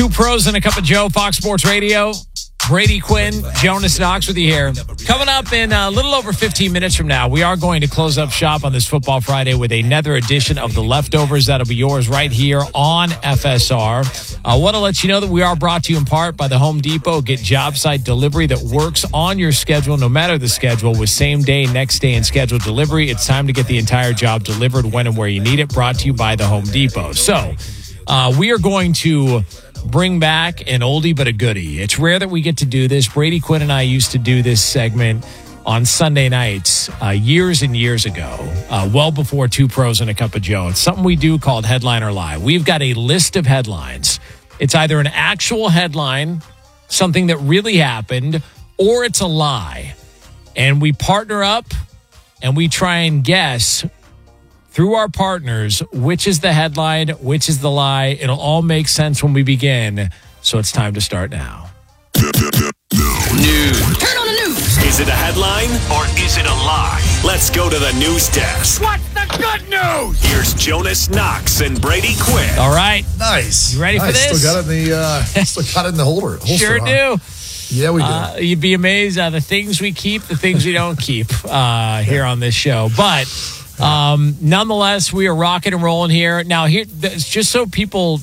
Two pros and a cup of Joe, Fox Sports Radio. Brady Quinn, Jonas Knox with you here. Coming up in a little over 15 minutes from now, we are going to close up shop on this Football Friday with another edition of The Leftovers. That'll be yours right here on FSR. I want to let you know that we are brought to you in part by the Home Depot. Get job site delivery that works on your schedule, no matter the schedule, with same day, next day, and scheduled delivery. It's time to get the entire job delivered when and where you need it. Brought to you by the Home Depot. So we are going to bring back an oldie but a goodie. It's rare that we get to do this. Brady Quinn and I used to do this segment on Sunday nights years and years ago, well before Two Pros and a Cup of Joe. It's something we do called Headline or Lie. We've got a list of headlines. It's either an actual headline, something that really happened, or it's a lie. And we partner up and we try and guess through our partners, which is the headline, which is the lie. It'll all make sense when we begin. So it's time to start now. News. Turn on the news. Is it a headline or is it a lie? Let's go to the news desk. What's the good news? Here's Jonas Knox and Brady Quinn. All right. Nice. You ready for this? Still got it in the holster. Sure do. Yeah, we do. You'd be amazed at the things we keep, the things we don't keep here on this show. But nonetheless, we are rocking and rolling here. Now, just so people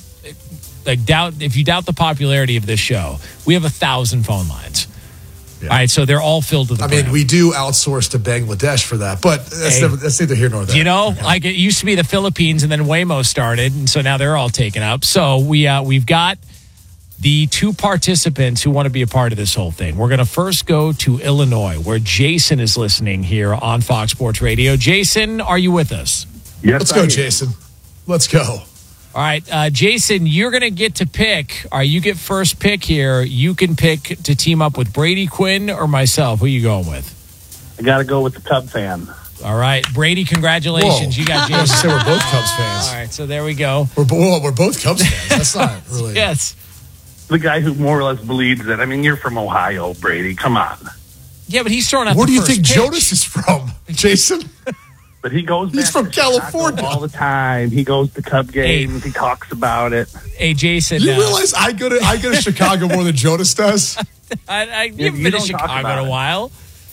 if you doubt the popularity of this show, we have 1,000 phone lines. Yeah. All right, so they're all filled to the brim. We do outsource to Bangladesh for that, but that's neither here nor there. You know, like it used to be the Philippines, and then Waymo started, and so now they're all taken up. So we've got the two participants who want to be a part of this whole thing. We're going to first go to Illinois, where Jason is listening here on Fox Sports Radio. Jason, are you with us? Yes, let's go, Jason. Let's go. All right, Jason, you're going to get to pick. All right, you get first pick here. You can pick to team up with Brady Quinn or myself. Who are you going with? I got to go with the Cub fan. All right, Brady, congratulations. Whoa. You got I was Jason. going to say we're both Cubs fans. All right, so there we go. We're both Cubs fans. That's not really. Yes. The guy who more or less believes it. I mean, you're from Ohio, Brady. Come on. Yeah, but he's throwing out Where the do you first think pitch. Jonas is from, Jason? But he goes back He's from to Chicago California all the time. He goes to Cub games. Hey. He talks about it. Hey, Jason. You realize I go to Chicago more than Jonas does? You've been to Chicago in a while.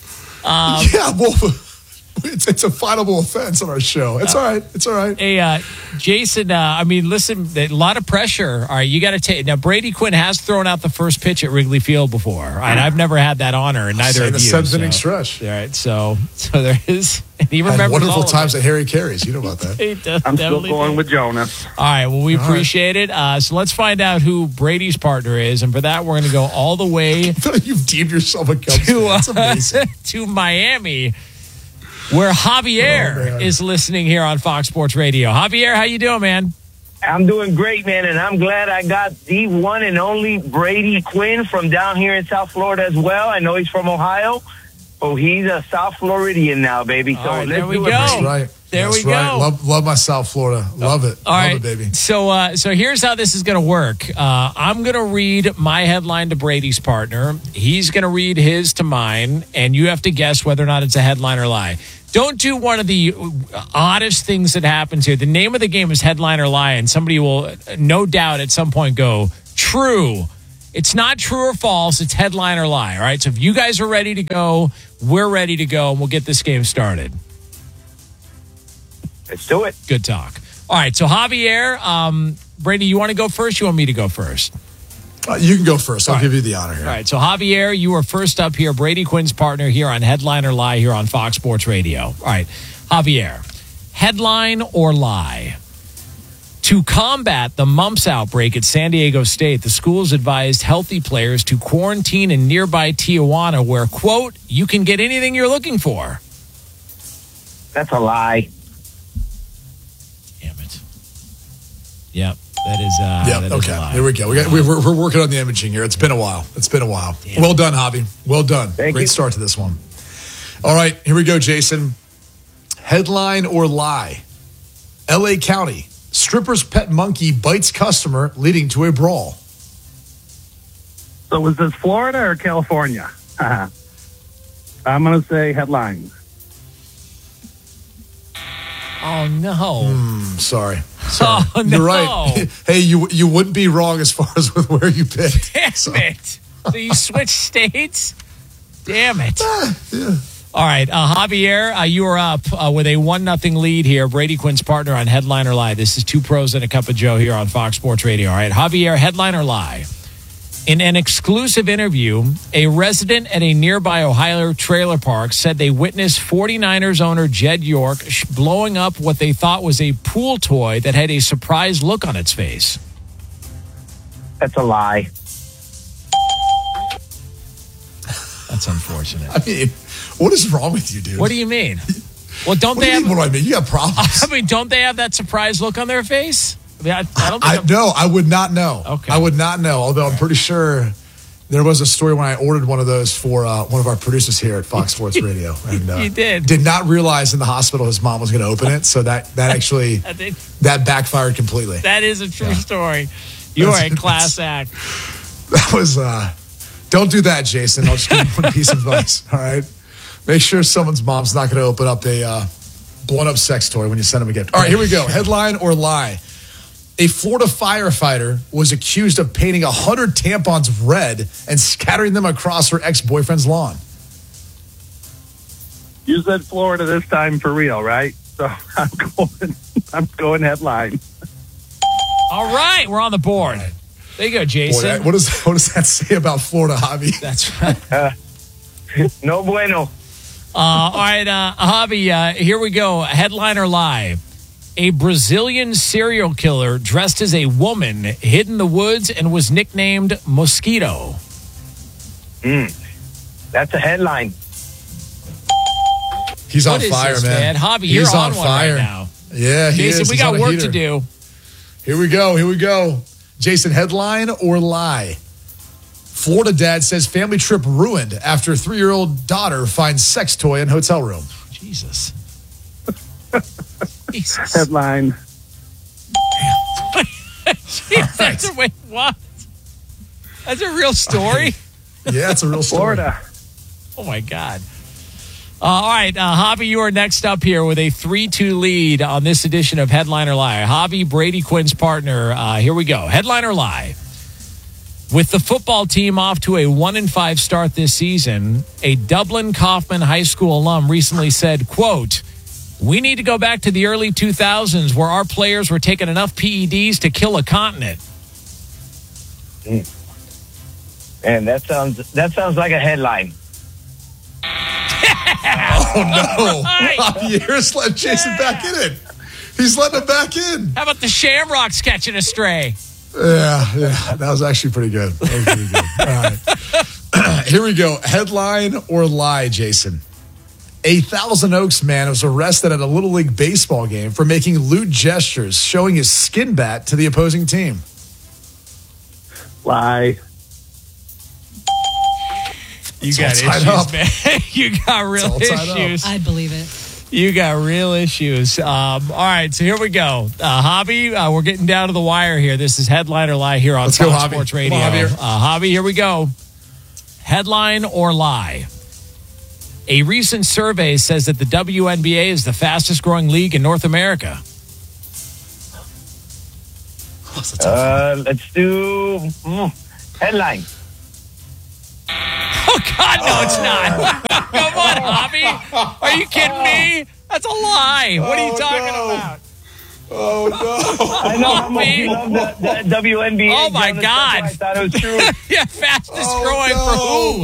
Yeah, well, it's a finable offense on our show. It's all right. It's all right. Hey, Jason, listen, a lot of pressure. All right, you got to take. Now, Brady Quinn has thrown out the first pitch at Wrigley Field before. All right, I've never had that honor, and neither of you. The seventh inning stretch. All right, so there is. And he remembers wonderful all times that Harry carries. You know about that. I'm still going with Jonas. All right, well, we appreciate it. So let's find out who Brady's partner is, and for that, we're going to go all the way. You've deemed yourself a Cubs fan. That's amazing. To Miami, where Javier is listening here on Fox Sports Radio. Javier, how you doing, man? I'm doing great, man, and I'm glad I got the one and only Brady Quinn from down here in South Florida as well. I know he's from Ohio. Oh, he's a South Floridian now, baby. So right, let's there we do go. it. That's right. There That's we right. go. Love my South Florida. Love it. All right, Love it, baby. So here's how this is going to work. I'm going to read my headline to Brady's partner. He's going to read his to mine, and you have to guess whether or not it's a headline or lie. Don't do one of the oddest things that happens here. The name of the game is headline or lie, and somebody will no doubt at some point go, true. It's not true or false. It's headline or lie. All right. So if you guys are ready to go, we're ready to go, and we'll get this game started. Let's do it. Good talk. All right. So Javier, Brady, you want to go first? You want me to go first? You can go first. I'll give you the honor here. All right. So Javier, you are first up here. Brady Quinn's partner here on Headline or Lie here on Fox Sports Radio. All right. Javier, headline or lie? To combat the mumps outbreak at San Diego State, the schools advised healthy players to quarantine in nearby Tijuana where, quote, you can get anything you're looking for. That's a lie. Damn it. Yep. That is okay. a lie. Here we go. We're working on the imaging here. It's been a while. Damn. Well done, Javi. Well done. Thank Great you. start to this one. All right. Here we go, Jason. Headline or lie? L.A. County. Stripper's pet monkey bites customer, leading to a brawl. So was this Florida or California? I'm going to say headline. Oh, no. Sorry. So, Oh, no. You're right. Hey, you wouldn't be wrong as far as with where you picked. Damn it. So you switched states? Damn it. Yeah. All right, Javier, you are up with a 1-0 lead here. Brady Quinn's partner on Headline or Lie. This is Two Pros and a Cup of Joe here on Fox Sports Radio. All right, Javier, Headline or Lie. In an exclusive interview, a resident at a nearby Ohio trailer park said they witnessed 49ers owner Jed York blowing up what they thought was a pool toy that had a surprised look on its face. That's a lie. That's unfortunate. I mean, what is wrong with you, dude? What do you mean? Well, don't What they do you have? mean, what do I mean? You got problems. I mean, don't they have that surprised look on their face? I mean, I don't think. No, I would not know. Okay. I would not know, although I'm pretty sure there was a story when I ordered one of those for one of our producers here at Fox Sports Radio. And, You did. Did not realize in the hospital his mom was going to open it, so that actually, I think that backfired completely. that is a true story. You are a class act. That was, don't do that, Jason. I'll just give you one piece of advice, all right? Make sure someone's mom's not going to open up a blown-up sex toy when you send them a gift. All right, here we go. Headline or lie. A Florida firefighter was accused of painting 100 tampons red and scattering them across her ex-boyfriend's lawn. You said Florida this time for real, right? So I'm going headline. All right, we're on the board. There you go, Boy, Jason. what does that say about Florida, Javi? That's right. No bueno. All right, Javi, here we go. Headline or lie. A Brazilian serial killer dressed as a woman hid in the woods and was nicknamed Mosquito. That's a headline. He's on What is fire, this, man. Javi, He's you're on one fire right now. Yeah, he Jason, is. we He's got on a work heater. to do. Here we go. Jason, headline or lie? Florida dad says family trip ruined after 3-year-old daughter finds sex toy in hotel room. Jesus. Jesus. Headline. Jeez, wait, what? That's a real story? Yeah, it's a real story. Florida. Oh, my God. All right, Javi, you are next up here with a 3-2 lead on this edition of Headline or Lie. Javi, Brady Quinn's partner. Here we go. Headline or Lie. With the football team off to a 1-5 start this season, a Dublin Kaufman High School alum recently said, quote, "We need to go back to the early 2000s where our players were taking enough PEDs to kill a continent." And that sounds like a headline. Oh, no. Right. Javier's let Jason back in it. He's letting him back in. How about the Shamrocks catching a stray? Yeah, that was actually pretty good. All right. Here we go. Headline or lie, Jason? A Thousand Oaks man was arrested at a Little League baseball game for making lewd gestures, showing his skin bat to the opposing team. Lie. You got all tied issues, up. man. You got real all tied up. issues. I believe it. You got real issues. All right, so here we go. Javi, we're getting down to the wire here. This is Headline or Lie here on Let's go, Fox Javi. Sports Radio. Come on, Javier. Javi, here we go. Headline or Lie. A recent survey says that the WNBA is the fastest growing league in North America. Let's do headline. Oh, God, no, it's not. Come on, Javi. Are you kidding me? That's a lie. What are you talking about? I know how much you love the WNBA. Oh, my Jonas, God. that's why I thought it was true. Yeah, fastest growing for who?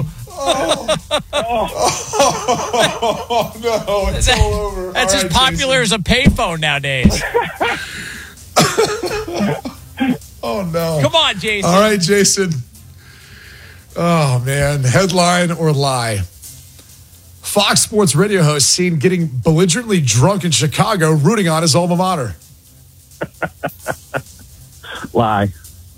Oh, no. It's all over. That's All as right, popular as a payphone nowadays. Jason. Oh, no. Come on, Jason. All right, Jason. Oh, man. Headline or lie? Fox Sports radio host seen getting belligerently drunk in Chicago, rooting on his alma mater. Lie.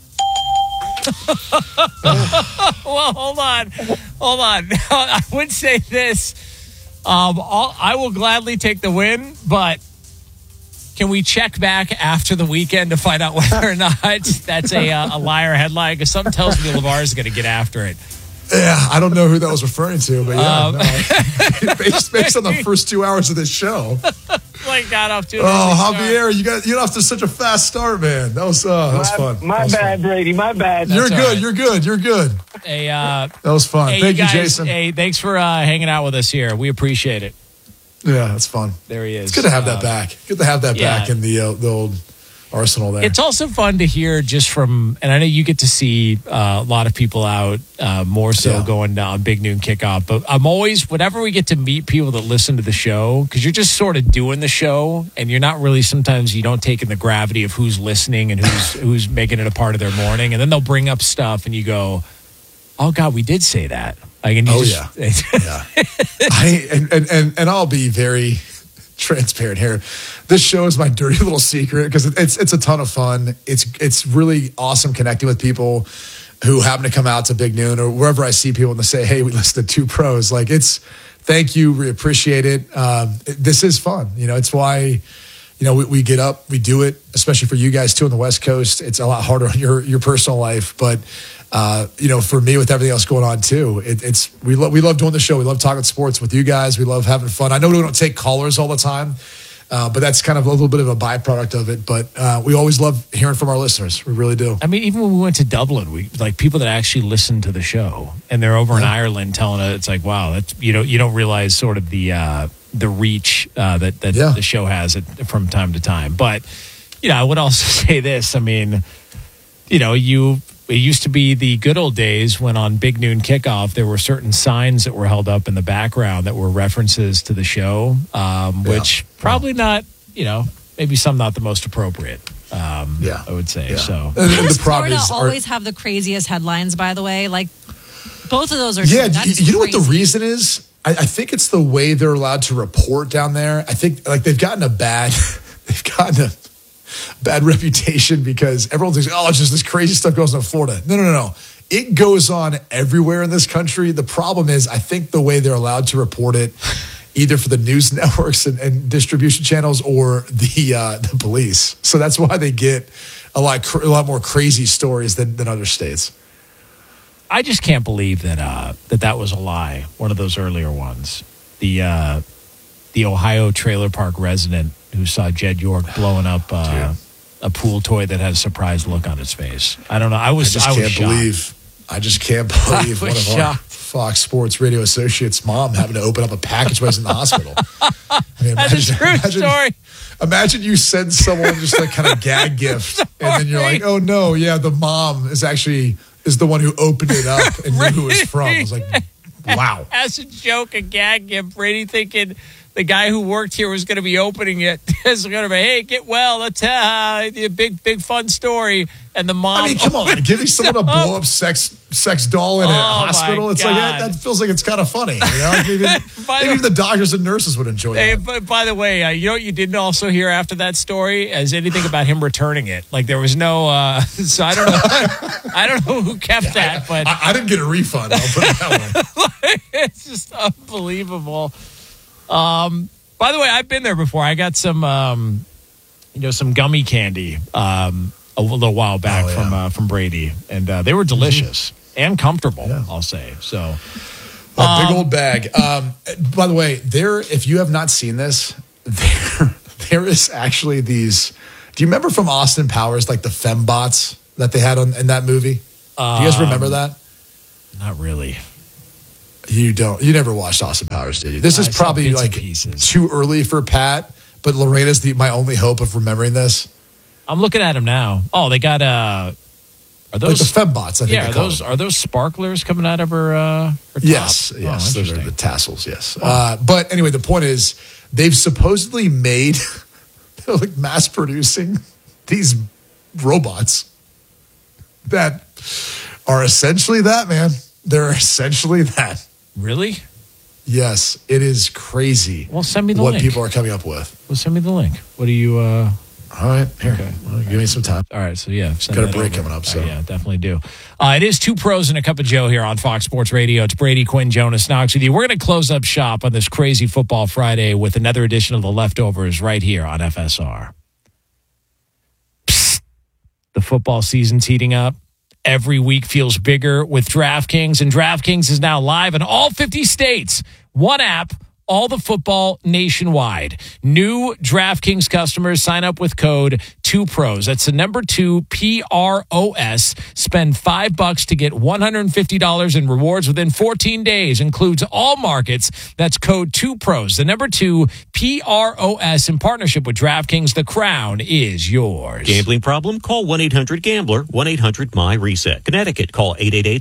Well, hold on. I would say this. I will gladly take the win, but can we check back after the weekend to find out whether or not that's a liar headline? Because something tells me LeVar is going to get after it. Yeah, I don't know who that was referring to, but yeah, no. based on the first 2 hours of this show. like got off to a Javier, you got off to such a fast start, man. That was fun. My bad, Brady. My bad. You're good. You're good. You're good. Hey, that was fun. Hey, Thank you, guys, Jason. Hey, thanks for hanging out with us here. We appreciate it. Yeah, that's fun. There he is. It's good to have that back. Good to have that back in the old arsenal there. It's also fun to hear just from, and I know you get to see a lot of people out more so going on Big Noon Kickoff, but I'm always, whenever we get to meet people that listen to the show, because you're just sort of doing the show and you're not really, sometimes you don't take in the gravity of who's listening and who's making it a part of their morning. And then they'll bring up stuff and you go, oh God, we did say that. Like, and and I'll be very transparent here. This show is my dirty little secret because it's a ton of fun. It's really awesome connecting with people who happen to come out to Big Noon or wherever I see people and they say, hey, we listened to Two Pros. Like, thank you. We appreciate it. This is fun. It's why, we get up, we do it, especially for you guys too on the West Coast. It's a lot harder on your personal life, but for me with everything else going on too, we love doing the show. We love talking sports with you guys. We love having fun. I know we don't take callers all the time, but that's kind of a little bit of a byproduct of it. But we always love hearing from our listeners. We really do. I mean, even when we went to Dublin, we like people that actually listen to the show, and they're over in Ireland telling us, it's like, wow, that's you don't realize sort of the reach that the show has from time to time. But I would also say this. I mean, it used to be the good old days when on Big Noon Kickoff, there were certain signs that were held up in the background that were references to the show, which probably not, maybe some not the most appropriate, I would say. So the problem is always have the craziest headlines, by the way. Like, both of those are true. You know what the reason is? I think it's the way they're allowed to report down there. I think they've gotten a bad reputation because everyone thinks, it's just this crazy stuff goes on in Florida. No. It goes on everywhere in this country. The problem is, I think the way they're allowed to report it, either for the news networks and distribution channels or the police. So that's why they get a lot more crazy stories than other states. I just can't believe that was a lie. One of those earlier ones. The Ohio trailer park resident who saw Jed York blowing up a pool toy that had a surprised look on its face. I don't know. I just can't believe one of our Fox Sports Radio associates' mom having to open up a package while he's in the hospital. I mean, That's a true story. Imagine you send someone just like kind of gag gift, and then you're like, oh no, the mom is the one who opened it up and knew who it was from. I was like, wow. As a joke, a gag gift, Brady thinking the guy who worked here was going to be opening it. It's going to be, hey, get well. Let's a big fun story. And the mom. I mean, come on, giving someone a blow up sex doll in a hospital. It's like that feels like it's kind of funny. Maybe even the doctors and nurses would enjoy it. But by the way, you know what you didn't also hear after that story is anything about him returning it. Like there was no. So I don't know. I don't know who kept that, but I didn't get a refund. I'll put it that way. It's just unbelievable. By the way, I've been there before. I got some, some gummy candy a little while back from Brady, and they were delicious and comfortable. I'll say so. A big old bag. By the way, if you have not seen this, there is actually these. Do you remember from Austin Powers, like the fembots that they had in that movie? Do you guys remember that? Not really. You don't. You never watched Austin Powers, did you? This is probably like too early for Pat, but Lorena's my only hope of remembering this. I'm looking at them now. Oh, they got are those like the fembots? I think are those sparklers coming out of her top? Yes, those are the tassels. Yes, but anyway, the point is they've supposedly made like mass producing these robots that are essentially that, man. They're essentially that. Really? Yes, it is crazy. Well, send me the link. What people are coming up with. Well, send me the link. What do you? All right, here. Okay. Well, give me some time. All right, so got a break coming up. So yeah, definitely do. It is Two Pros and a Cup of Joe here on Fox Sports Radio. It's Brady Quinn, Jonas Knox with you. We're going to close up shop on this crazy football Friday with another edition of The Leftovers right here on FSR. Psst. The football season's heating up. Every week feels bigger with DraftKings, and DraftKings is now live in all 50 states. One app, all the football nationwide. New DraftKings customers sign up with code 2pros. That's the number 2 PROS. Spend $5 to get $150 in rewards within 14 days. Includes all markets. That's code 2pros. The number 2 PROS in partnership with DraftKings. The crown is yours. Gambling problem? Call 1-800-GAMBLER. 1-800-MY-RESET. Connecticut. Call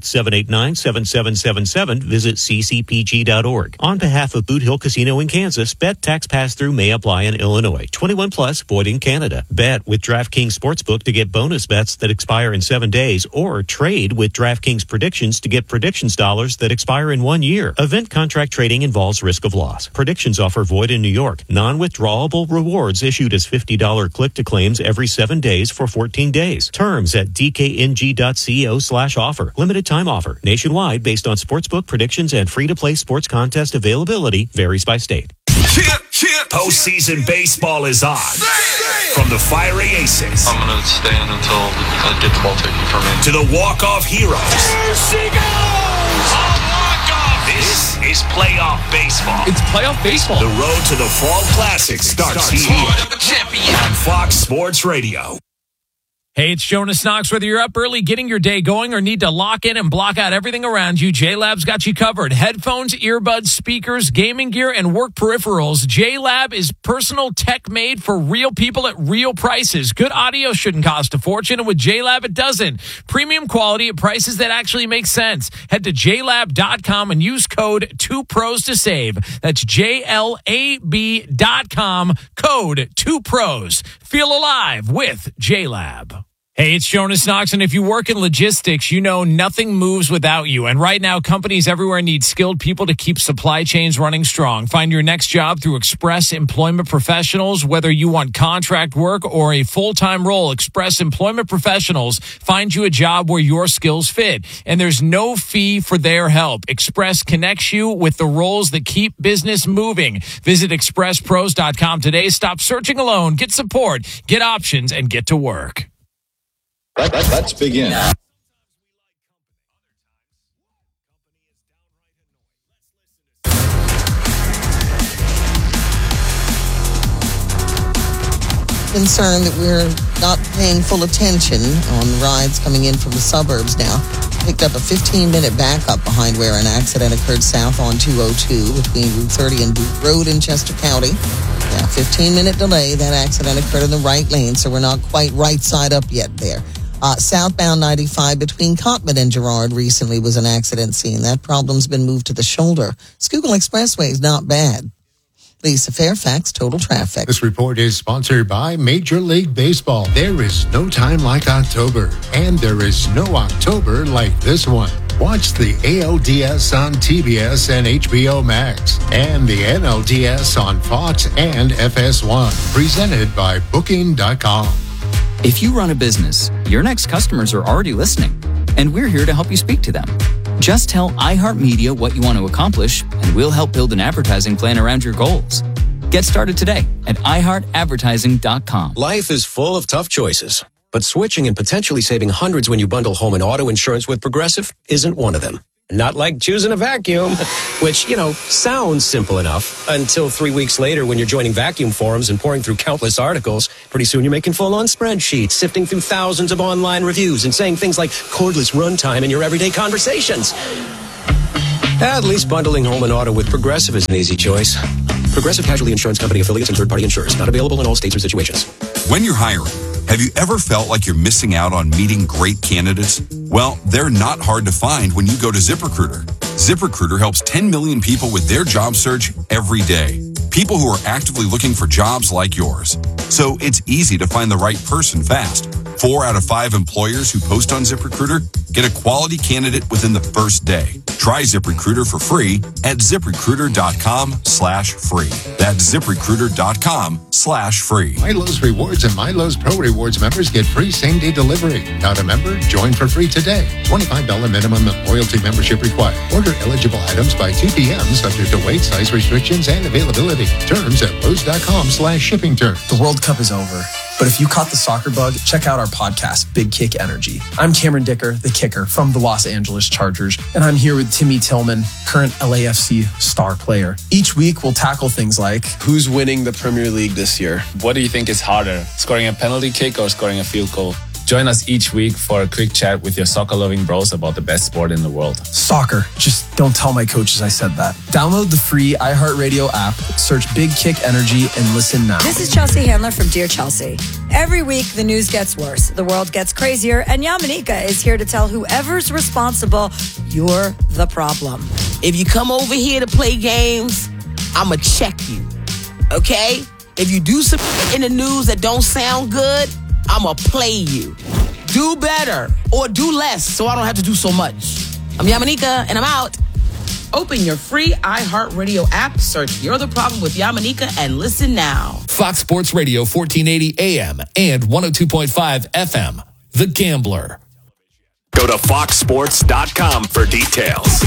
888-789-7777. Visit ccpg.org. On behalf of Boot Hill Casino in Kansas, bet tax pass-through may apply in Illinois. 21 plus, void in Canada. Bet with DraftKings Sportsbook to get bonus bets that expire in 7 days, or trade with DraftKings Predictions to get predictions dollars that expire in 1 year. Event contract trading involves risk of loss. Predictions offer void in New York. Non-withdrawable rewards issued as $50 click-to-claims every 7 days for 14 days. Terms at dkng.co/offer. Limited time offer. Nationwide based on sportsbook predictions and free-to-play sports contest availability varies by state. Postseason baseball is on. From the fiery aces. I'm going to stand until I get the ball taken from me. To the walk-off heroes. Here she goes! A walk-off! This is playoff baseball. It's playoff baseball. The road to the Fall Classic starts here on Fox Sports Radio. Hey, it's Jonas Knox. Whether you're up early getting your day going or need to lock in and block out everything around you, JLab's got you covered. Headphones, earbuds, speakers, gaming gear, and work peripherals. JLab is personal tech made for real people at real prices. Good audio shouldn't cost a fortune, and with JLab, it doesn't. Premium quality at prices that actually make sense. Head to JLab.com and use code 2pros to save. That's JLAB.com, code 2pros. Feel alive with JLab. Hey, it's Jonas Knox, and if you work in logistics, you know nothing moves without you. And right now, companies everywhere need skilled people to keep supply chains running strong. Find your next job through Express Employment Professionals. Whether you want contract work or a full-time role, Express Employment Professionals find you a job where your skills fit. And there's no fee for their help. Express connects you with the roles that keep business moving. Visit expresspros.com today. Stop searching alone. Get support, get options, and get to work. Let's begin. Concerned that we're not paying full attention on rides coming in from the suburbs now. Picked up a 15-minute backup behind where an accident occurred south on 202 between Route 30 and Boot Road in Chester County. Now, 15-minute delay. That accident occurred in the right lane, so we're not quite right side up yet there. Southbound 95 between Cottman and Girard recently was an accident scene. That problem's been moved to the shoulder. Schuylkill Expressway is not bad. Lisa Fairfax, Total Traffic. This report is sponsored by Major League Baseball. There is no time like October, and there is no October like this one. Watch the ALDS on TBS and HBO Max, and the NLDS on Fox and FS1. Presented by Booking.com. If you run a business, your next customers are already listening, and we're here to help you speak to them. Just tell iHeartMedia what you want to accomplish, and we'll help build an advertising plan around your goals. Get started today at iHeartAdvertising.com. Life is full of tough choices, but switching and potentially saving hundreds when you bundle home and auto insurance with Progressive isn't one of them. Not like choosing a vacuum, which, sounds simple enough until 3 weeks later when you're joining vacuum forums and pouring through countless articles. Pretty soon you're making full-on spreadsheets, sifting through thousands of online reviews and saying things like cordless runtime in your everyday conversations. At least bundling home and auto with Progressive is an easy choice. Progressive Casualty Insurance Company affiliates and third-party insurers. Not available in all states or situations. When you're hiring, have you ever felt like you're missing out on meeting great candidates? Well, they're not hard to find when you go to ZipRecruiter. ZipRecruiter helps 10 million people with their job search every day. People who are actively looking for jobs like yours. So it's easy to find the right person fast. 4 out of 5 employers who post on ZipRecruiter get a quality candidate within the first day. Try ZipRecruiter for free at ZipRecruiter.com/free. That's ZipRecruiter.com/free. MyLowe's Rewards and MyLowe's Pro Rewards members get free same-day delivery. Not a member? Join for free today. $25 minimum loyalty membership required. Order eligible items by 2 p.m. subject to weight, size restrictions, and availability. Terms at Lowe's.com/shipping terms. The World Cup is over. But if you caught the soccer bug, check out our podcast, Big Kick Energy. I'm Cameron Dicker, the kicker from the Los Angeles Chargers, and I'm here with Timmy Tillman, current LAFC star player. Each week, we'll tackle things like, who's winning the Premier League this year? What do you think is harder, scoring a penalty kick or scoring a field goal? Join us each week for a quick chat with your soccer-loving bros about the best sport in the world. Soccer. Just don't tell my coaches I said that. Download the free iHeartRadio app, search Big Kick Energy, and listen now. This is Chelsea Handler from Dear Chelsea. Every week, the news gets worse, the world gets crazier, and Yamanika is here to tell whoever's responsible, you're the problem. If you come over here to play games, I'ma check you, okay? If you do some in the news that don't sound good, I'ma play you. Do better or do less so I don't have to do so much. I'm Yamanika and I'm out. Open your free iHeartRadio app, search You're the Problem with Yamanika, and listen now. Fox Sports Radio 1480 AM and 102.5 FM. The Gambler. Go to foxsports.com for details.